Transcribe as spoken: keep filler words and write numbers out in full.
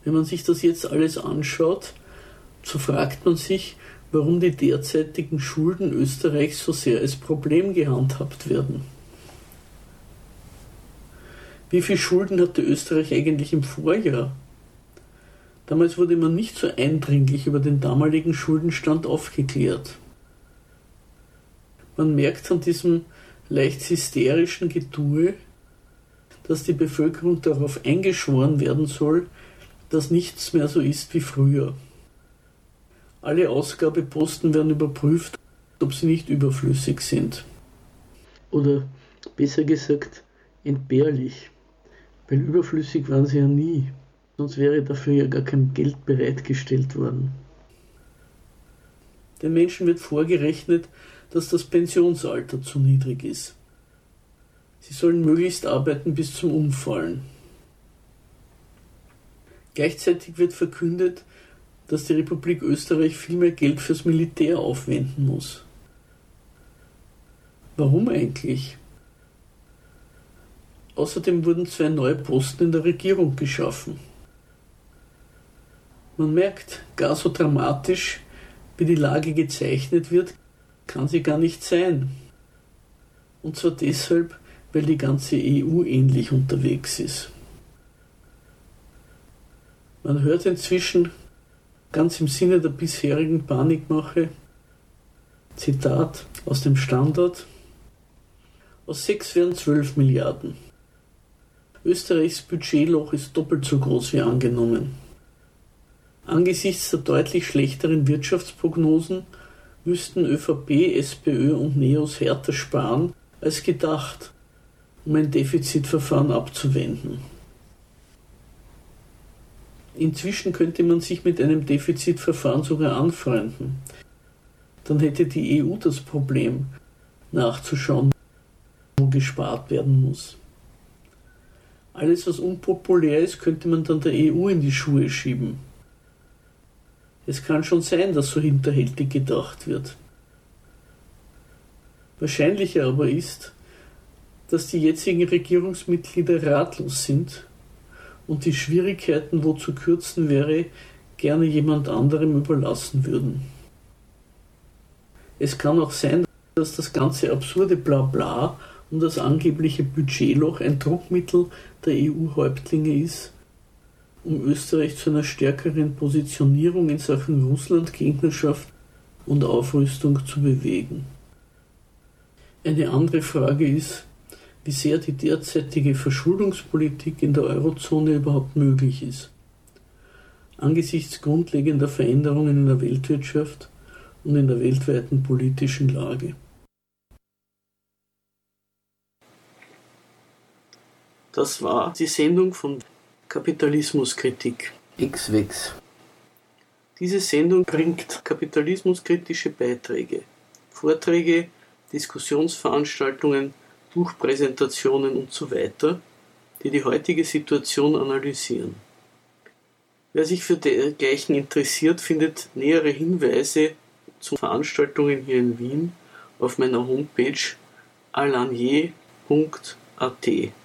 Wenn man sich das jetzt alles anschaut, so fragt man sich, warum die derzeitigen Schulden Österreichs so sehr als Problem gehandhabt werden. Wie viel Schulden hatte Österreich eigentlich im Vorjahr? Damals wurde man nicht so eindringlich über den damaligen Schuldenstand aufgeklärt. Man merkt an diesem leicht hysterischen Getue, dass die Bevölkerung darauf eingeschworen werden soll, dass nichts mehr so ist wie früher. Alle Ausgabeposten werden überprüft, ob sie nicht überflüssig sind. Oder besser gesagt, entbehrlich, weil überflüssig waren sie ja nie, sonst wäre dafür ja gar kein Geld bereitgestellt worden. Den Menschen wird vorgerechnet, dass das Pensionsalter zu niedrig ist. Sie sollen möglichst arbeiten bis zum Umfallen. Gleichzeitig wird verkündet, dass die Republik Österreich viel mehr Geld fürs Militär aufwenden muss. Warum eigentlich? Außerdem wurden zwei neue Posten in der Regierung geschaffen. Man merkt, gar so dramatisch, wie die Lage gezeichnet wird, kann sie gar nicht sein. Und zwar deshalb, weil die ganze E U ähnlich unterwegs ist. Man hört inzwischen, ganz im Sinne der bisherigen Panikmache, Zitat aus dem Standard: Aus sechs werden zwölf Milliarden. Österreichs Budgetloch ist doppelt so groß wie angenommen. Angesichts der deutlich schlechteren Wirtschaftsprognosen müssten ÖVP, SPÖ und NEOS härter sparen als gedacht, um ein Defizitverfahren abzuwenden. Inzwischen könnte man sich mit einem Defizitverfahren sogar anfreunden. Dann hätte die E U das Problem, nachzuschauen, wo gespart werden muss. Alles, was unpopulär ist, könnte man dann der E U in die Schuhe schieben. Es kann schon sein, dass so hinterhältig gedacht wird. Wahrscheinlicher aber ist, dass die jetzigen Regierungsmitglieder ratlos sind und die Schwierigkeiten, wo zu kürzen wäre, gerne jemand anderem überlassen würden. Es kann auch sein, dass das ganze absurde Blabla um das angebliche Budgetloch ein Druckmittel der E U-Häuptlinge ist, um Österreich zu einer stärkeren Positionierung in Sachen Russland-Gegnerschaft und Aufrüstung zu bewegen. Eine andere Frage ist, wie sehr die derzeitige Verschuldungspolitik in der Eurozone überhaupt möglich ist, angesichts grundlegender Veränderungen in der Weltwirtschaft und in der weltweiten politischen Lage. Das war die Sendung von Kapitalismuskritik. X-Wex. Diese Sendung bringt kapitalismuskritische Beiträge, Vorträge, Diskussionsveranstaltungen, Buchpräsentationen und so weiter, die die heutige Situation analysieren. Wer sich für dergleichen interessiert, findet nähere Hinweise zu Veranstaltungen hier in Wien auf meiner Homepage alanier punkt at.